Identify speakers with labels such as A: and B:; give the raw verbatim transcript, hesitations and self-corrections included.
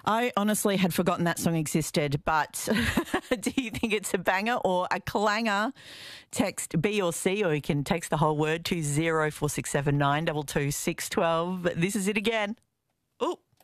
A: I honestly had forgotten that song existed, but do you think it's a banger or a clanger? Text B or C, or you can text the whole word to zero four six seven nine two two six one two. This is it again.